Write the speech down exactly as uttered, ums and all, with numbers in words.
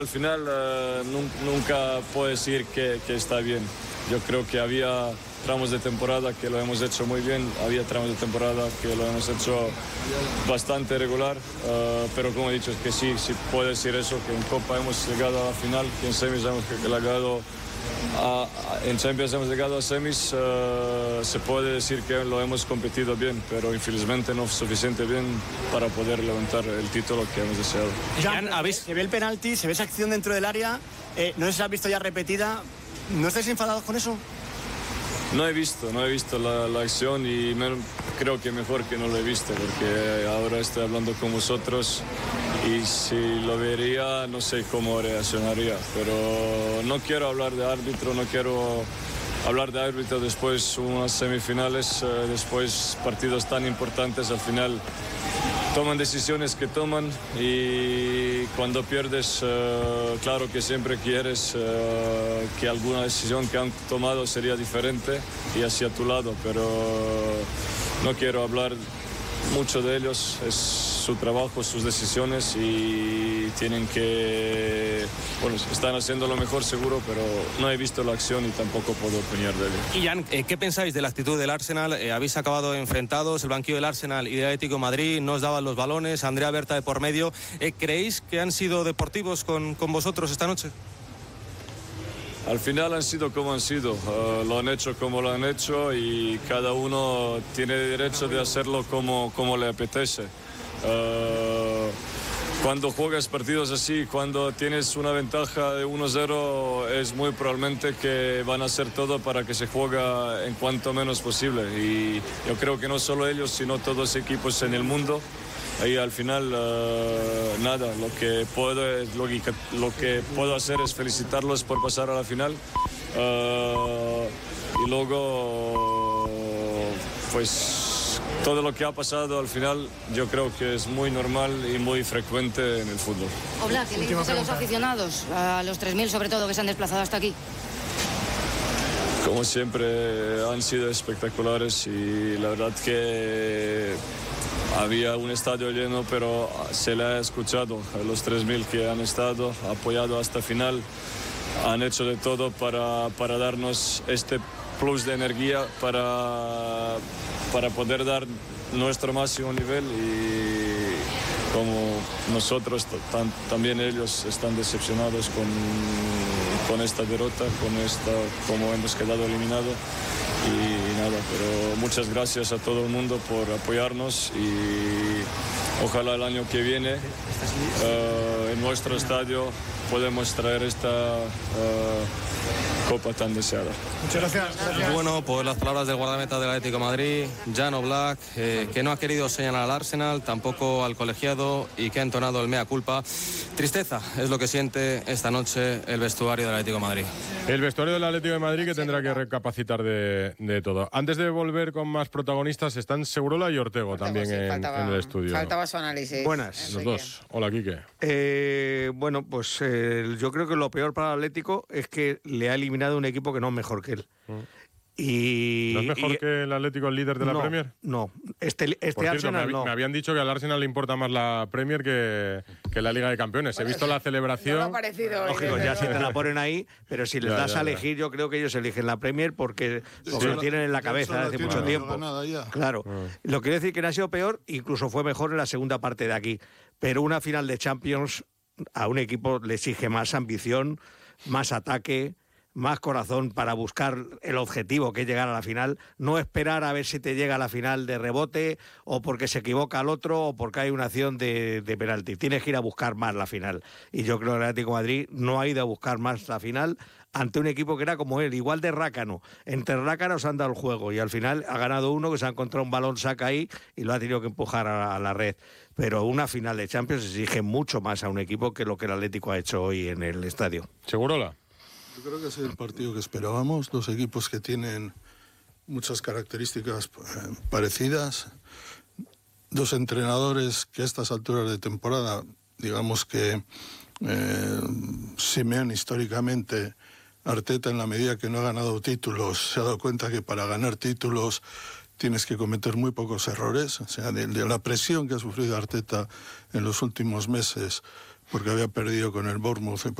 Al final uh, nunca puedo decir que, que está bien. Yo creo que había tramos de temporada que lo hemos hecho muy bien, había tramos de temporada que lo hemos hecho bastante regular, uh, pero como he dicho, es que sí, sí puedo decir eso, que en Copa hemos llegado a la final, que en semis hemos llegado a, a, en Champions hemos llegado a semis, uh, se puede decir que lo hemos competido bien, pero infelizmente no suficiente bien para poder levantar el título que hemos deseado. Jan, se ve el penalti, se ve esa acción dentro del área, eh, no sé si la has visto ya repetida, ¿no estáis enfadados con eso? No he visto, no he visto la, la acción y me, creo que mejor que no lo he visto, porque ahora estoy hablando con vosotros y si lo vería no sé cómo reaccionaría, pero no quiero hablar de árbitro, no quiero hablar de árbitro después unas semifinales, eh, después partidos tan importantes, al final toman decisiones que toman y cuando pierdes, uh, claro que siempre quieres uh, que alguna decisión que han tomado sería diferente y hacia tu lado, pero no quiero hablar mucho de ellos, es su trabajo, sus decisiones y tienen que, bueno, están haciendo lo mejor seguro, pero no he visto la acción y tampoco puedo opinar de ello. Y Jan, eh, ¿qué pensáis de la actitud del Arsenal? Eh, habéis acabado enfrentados, el banquillo del Arsenal y del Atlético de Madrid, no os daban los balones, Andrea Berta de por medio. Eh, ¿Creéis que han sido deportivos con, con vosotros esta noche? Al final han sido como han sido, uh, lo han hecho como lo han hecho y cada uno tiene derecho de hacerlo como, como le apetece. Uh, cuando juegas partidos así, cuando tienes una ventaja de uno cero, es muy probablemente que van a hacer todo para que se juegue en cuanto menos posible. Y yo creo que no solo ellos, sino todos los equipos en el mundo. Y al final, uh, nada, lo que, puedo, lo, que, lo que puedo hacer es felicitarlos por pasar a la final. Uh, y luego, pues, todo lo que ha pasado al final, yo creo que es muy normal y muy frecuente en el fútbol. Hola, ¿qué le dices a los aficionados, a los tres mil sobre todo, que se han desplazado hasta aquí? Como siempre, han sido espectaculares y la verdad que había un estadio lleno, pero se le ha escuchado a los tres mil que han estado, apoyado hasta final. Han hecho de todo para, para darnos este plus de energía para, para poder dar nuestro máximo nivel y como nosotros, tam, también ellos están decepcionados con, con esta derrota, con esta, como hemos quedado eliminados. Y nada, pero muchas gracias a todo el mundo por apoyarnos y ojalá el año que viene uh, en nuestro estadio podemos traer esta uh, copa tan deseada. Muchas gracias. gracias. Bueno, pues las palabras del guardameta del Atlético de Madrid, Jan Oblak, eh, que no ha querido señalar al Arsenal, tampoco al colegiado y que ha entonado el mea culpa. Tristeza es lo que siente esta noche el vestuario del Atlético de Madrid. El vestuario del Atlético de Madrid que tendrá que recapacitar de, de todo. Antes de volver con más protagonistas, están Segurola y Ortego, Ortego también sí, en, faltaba, en el estudio. Faltaba su análisis. Buenas. Los dos. Hola, Quique. Eh, bueno, pues eh, yo creo que lo peor para el Atlético es que le ha eliminado un equipo que no es mejor que él. Mm. Y, ¿No es mejor y, que el Atlético el líder de la no, Premier? No, este, este Por cierto, Arsenal me, no. me habían dicho que al Arsenal le importa más la Premier que, que la Liga de Campeones. He visto la celebración. No me ha parecido. Lógico, ya si te la ponen ahí, pero si les ya, das ya, a elegir, ya. yo creo que ellos eligen la Premier porque, porque sí. lo tienen en la cabeza hace mucho tiempo. Claro. Ah. Lo quiero decir que no ha sido peor, incluso fue mejor en la segunda parte de aquí. Pero una final de Champions a un equipo le exige más ambición, más ataque, más corazón para buscar el objetivo que es llegar a la final, no esperar a ver si te llega a la final de rebote o porque se equivoca al otro o porque hay una acción de, de penalti. Tienes que ir a buscar más la final. Y yo creo que el Atlético de Madrid no ha ido a buscar más la final ante un equipo que era como él, igual de rácano. Entre rácanos han dado el juego y al final ha ganado uno que se ha encontrado un balón saca ahí y lo ha tenido que empujar a, a la red. Pero una final de Champions exige mucho más a un equipo que lo que el Atlético ha hecho hoy en el estadio. Segurola. Yo creo que es el partido que esperábamos, dos equipos que tienen muchas características eh, parecidas, dos entrenadores que a estas alturas de temporada, digamos que eh, Simeone históricamente, Arteta en la medida que no ha ganado títulos, se ha dado cuenta que para ganar títulos tienes que cometer muy pocos errores, o sea, de, de la presión que ha sufrido Arteta en los últimos meses, porque había perdido con el Bournemouth